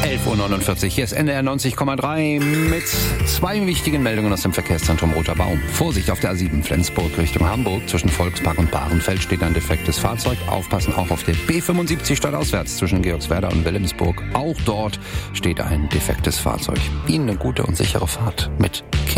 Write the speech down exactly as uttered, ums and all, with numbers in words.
elf Uhr neunundvierzig, hier ist N D R neunzig Komma drei mit zwei wichtigen Meldungen aus dem Verkehrszentrum Roter Baum. Vorsicht auf der A sieben Flensburg Richtung Hamburg. Zwischen Volkspark und Bahrenfeld steht ein defektes Fahrzeug. Aufpassen auch auf der B fünfundsiebzig stadtauswärts zwischen Georgswerda und Wilhelmsburg. Auch dort steht ein defektes Fahrzeug. Ihnen eine gute und sichere Fahrt mit Kind.